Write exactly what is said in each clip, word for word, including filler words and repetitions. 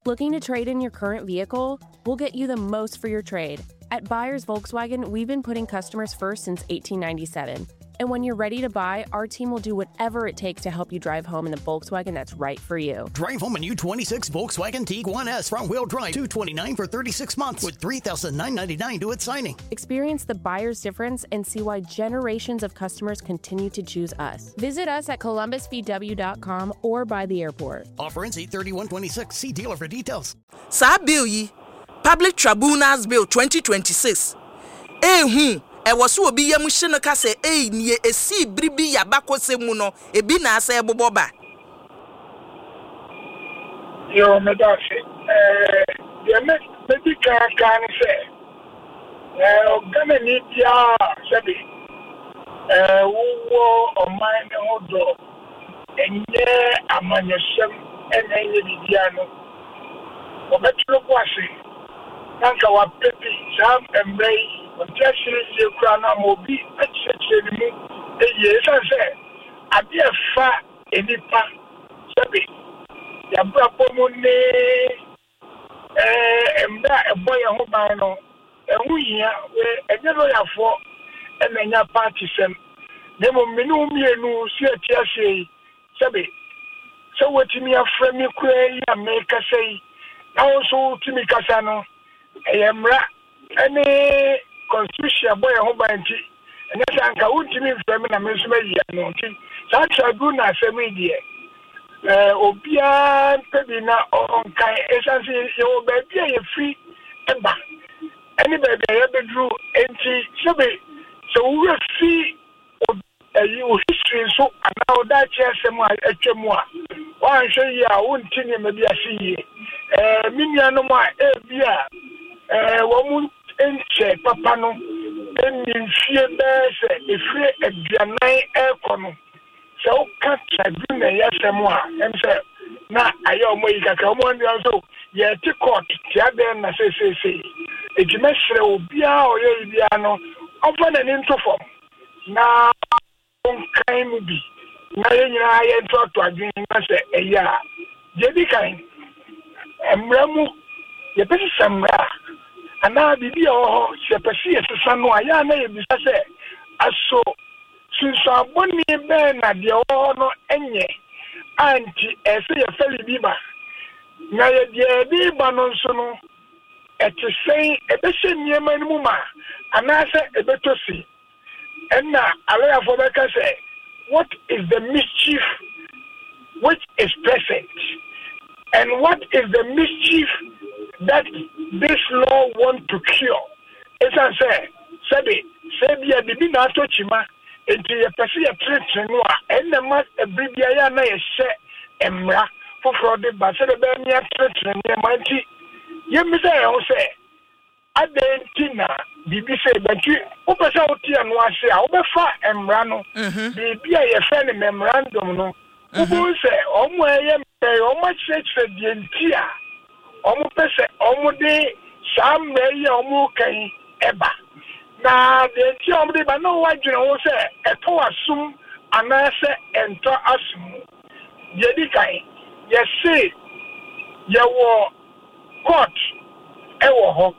Looking to trade in your current vehicle? We'll get you the most for your trade. At Buyers Volkswagen, we've been putting customers first since eighteen ninety-seven. And when you're ready to buy, our team will do whatever it takes to help you drive home in the Volkswagen that's right for you. Drive home a new twenty-six Volkswagen Tiguan S front-wheel drive, two hundred twenty-nine dollars for thirty-six months with three thousand nine hundred ninety-nine dollars to its signing. Experience the buyer's difference and see why generations of customers continue to choose us. Visit us at columbus v w dot com or by the airport. Offer ends eight thirty-one twenty-six. See dealer for details. Sa bill yi, Public Tribunals Bill twenty twenty-six. Eh hu, e waso obi yam hye no ka se eh nie esi bribi ya bakose mu no ebi na asa eboboba. Yo me da se eh ye me me di ka ka ni se eh o gane ni dia sebi eh wo o mai me hodo enye amanyesem enye di dia no o betlo kwase nanka wa pepi sam embrei o tshiri se kra na mobi atcheche ni mu eye sa se abi afa enipa sebi ya bra pomo ne eh emda ebo ye ho ban no ehu hia we enye no yafo enenya party sem nemo menu mienu si atiase sebi so wetimi afra mi kura ya meka sei na so timi kasa no eyemra ene constitution boy ho banti ene sanka utimi mfam na mesuma yi no nti sa tradu na asemi die eh obia pebi na onkai esansi yo baby e free eba ene baby e bedru enti sebe so we see eh o history so ana oda chesemu atwemu a wan hwe yi a wontini me bia siye eh minianu ma e bia eh wo mu enche papa no enimfie bese efre aduanan ekono so ka tribune yasemu a emse na ayo mo yi kaka mo ndi so ye ti court ti ade na se se se ejimesre obia oye bia no ofa na ni ntofo na onkai mu bi na ye nyina ye ntoto adwen na se eya je bi kan emramu ye pese samra ana bibi o se pese ye sesa no aya na ye bisa se aso sinso aboni be na de o no enye anti ese ye feli biba na ye de biba no nso no eti sei ebese niema ni mu ma ana se ebetosi enna alaya for beka say what is the mischief which is present and what is the mischief that this law want to cure? It's a say, Sabi, Sabi, the Bina Tochima, and to your Passia Trinua, and the mat a Bibiana is set Emra for fraud, but said a Bania Trin, Yamanti. Yemisa, say, Adentina, Bibi say, but you, Opasauti and Wasi, Obefa Emrano, Bibi, a friendly memorandum, no. Who say, oh, my, oh, much said the entire. Omo pese omo de sam na omo kan eba na de ti omo de ba no wa dwene wo se eto asum anase ento asum ye di kan ye se ye wo court e wo ho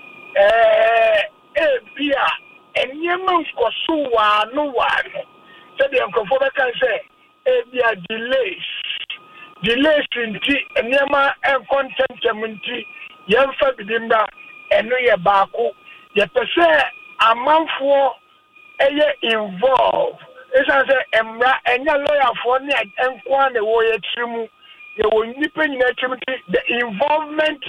eh e bia enyema nkoso wa no wa no se de nkofo be kan se e bia delays delays inti enema en content munti yemfa bidimba eno ye baako ye pese amanfo eye involve esa se emra enya lawyer for ne enko na wo ye trimu ye wo nipa nyina trimu the involvement